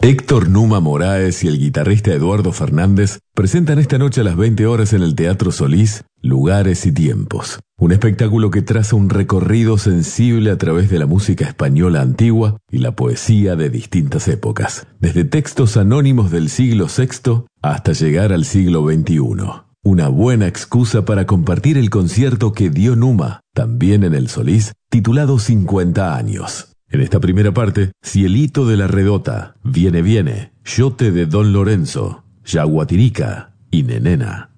Héctor Numa Moraes y el guitarrista Eduardo Fernández presentan esta noche a las 20 horas en el Teatro Solís, Lugares y Tiempos. Un espectáculo que traza un recorrido sensible a través de la música española antigua y la poesía de distintas épocas, desde textos anónimos del siglo VI hasta llegar al siglo XXI. Una buena excusa para compartir el concierto que dio Numa, también en el Solís, titulado 50 años. En esta primera parte, Cielito de la Redota, Viene Viene, Yote de Don Lorenzo, Yaguatirica y Nenena.